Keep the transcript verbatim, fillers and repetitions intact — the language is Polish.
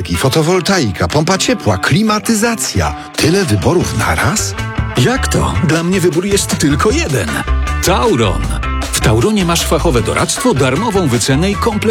energii, fotowoltaika, pompa ciepła, klimatyzacja. Tyle wyborów naraz? Jak to? Dla mnie wybór jest tylko jeden. Tauron. W Tauronie masz fachowe doradztwo, darmową wycenę i komplet